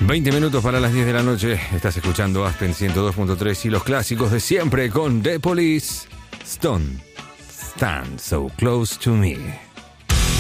20 minutos para las 10 de la noche. Estás escuchando Aspen 102.3 y los clásicos de siempre con The Police. Stone, Stand So Close to Me.